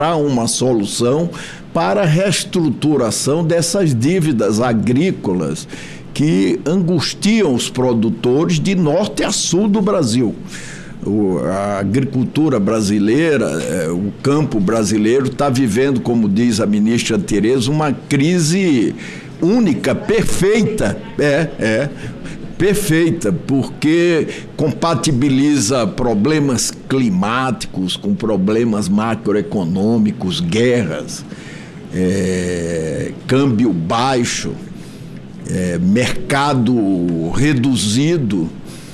uma solução para a reestruturação dessas dívidas agrícolas que angustiam os produtores de norte a sul do Brasil. A agricultura brasileira, o campo brasileiro está vivendo, como diz a ministra Tereza, uma crise única, perfeita, perfeita, porque compatibiliza problemas climáticos com problemas macroeconômicos, guerras, câmbio baixo, mercado reduzido,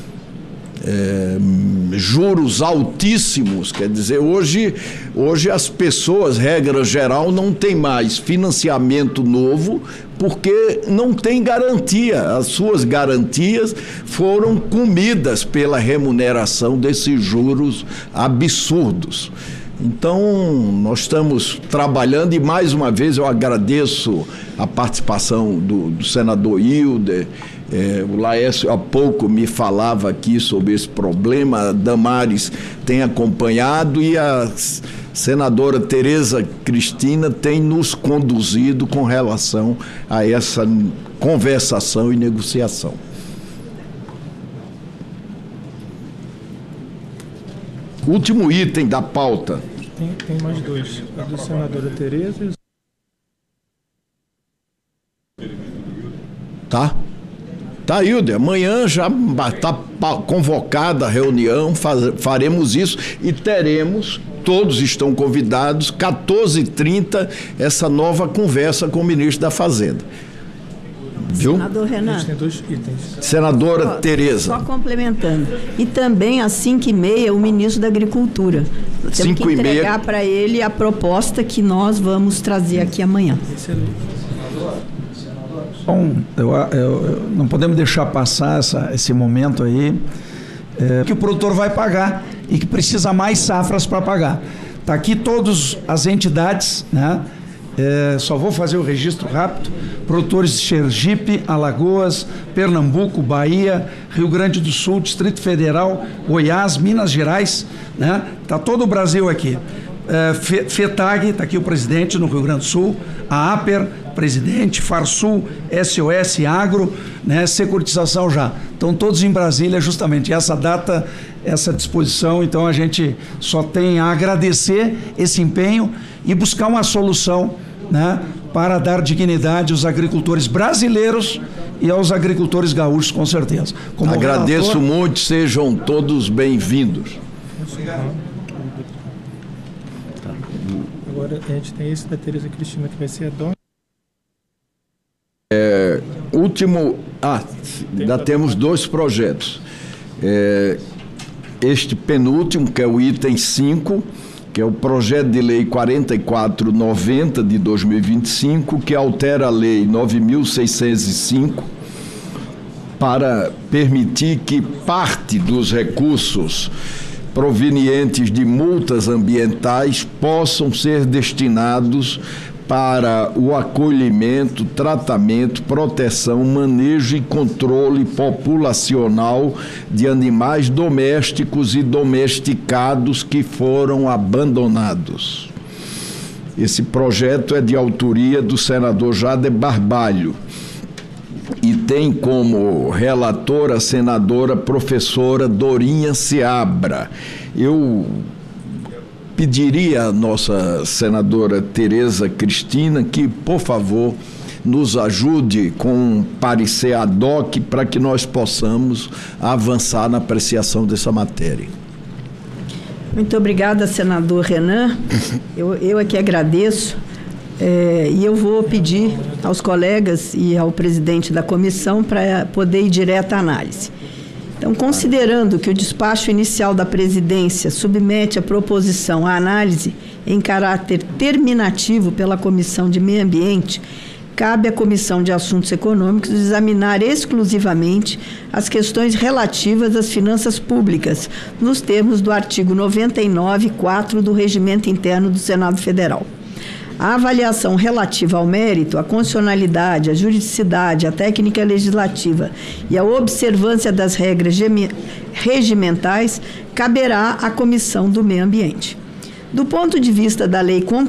juros altíssimos. Quer dizer, hoje as pessoas, regra geral, não tem mais financiamento novo porque não tem garantia. As suas garantias foram comidas pela remuneração desses juros absurdos. Então, nós estamos trabalhando e, mais uma vez, eu agradeço a participação do senador Hilder. O Laércio há pouco me falava aqui sobre esse problema, a Damares tem acompanhado e a senadora Tereza Cristina tem nos conduzido com relação a essa conversação e negociação. Último item da pauta. Tem mais dois. A da senadora Tereza e... Tá, Hilder, amanhã já está convocada a reunião, faremos isso e teremos, todos estão convidados, 14h30, essa nova conversa com o ministro da Fazenda. Viu? Senador Renan. Tem dois itens. Senadora Tereza. Só complementando. E também às 5h30 o ministro da Agricultura. Temos que entregar para ele a proposta que nós vamos trazer aqui amanhã. Excelente. Bom, não podemos deixar passar esse momento aí, que o produtor vai pagar e que precisa mais safras para pagar. Está aqui todas as entidades, né? Só vou fazer o registro rápido: produtores de Sergipe, Alagoas, Pernambuco, Bahia, Rio Grande do Sul, Distrito Federal, Goiás, Minas Gerais, né? Está todo o Brasil aqui. FETAG, está aqui o presidente no Rio Grande do Sul, a APER, presidente, Farsul, SOS Agro, né, securitização já. Estão todos em Brasília justamente essa data, essa disposição. Então a gente só tem a agradecer esse empenho e buscar uma solução, né, para dar dignidade aos agricultores brasileiros e aos agricultores gaúchos, com certeza. Como agradeço muito, sejam todos bem-vindos. Agora a gente tem esse da Tereza Cristina, que vai ser a dona. Ainda temos dois projetos. Este penúltimo, que é o item 5, que é o projeto de lei 4490 de 2025, que altera a lei 9.605 para permitir que parte dos recursos provenientes de multas ambientais possam ser destinados para o acolhimento, tratamento, proteção, manejo e controle populacional de animais domésticos e domesticados que foram abandonados. Esse projeto é de autoria do senador Jader Barbalho e tem como relatora a senadora professora Dorinha Seabra. Eu pediria à nossa senadora Tereza Cristina que, por favor, nos ajude com um parecer ad hoc para que nós possamos avançar na apreciação dessa matéria. Muito obrigada, senador Renan. Eu aqui agradeço. E eu vou pedir aos colegas e ao presidente da comissão para poder ir direto à análise. Então, considerando que o despacho inicial da presidência submete a proposição à análise em caráter terminativo pela Comissão de Meio Ambiente, cabe à Comissão de Assuntos Econômicos examinar exclusivamente as questões relativas às finanças públicas, nos termos do artigo 99.4 do Regimento Interno do Senado Federal. A avaliação relativa ao mérito, à constitucionalidade, à juridicidade, à técnica legislativa e à observância das regras regimentais caberá à Comissão do Meio Ambiente. Do ponto de vista da lei